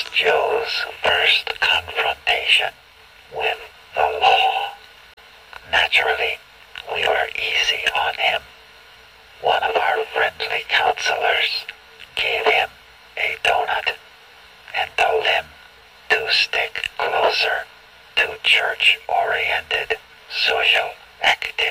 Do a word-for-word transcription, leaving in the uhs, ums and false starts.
was Joe's first confrontation with the law. Naturally, we were easy on him. One of our friendly counselors gave him a donut and told him to stick closer to church-oriented social activities.